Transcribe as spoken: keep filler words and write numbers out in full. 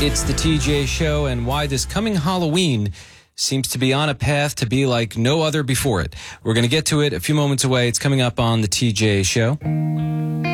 It's the T J Show, and why this coming Halloween seems to be on a path to be like no other before it. We're going to get to it a few moments away. It's coming up on the T J Show.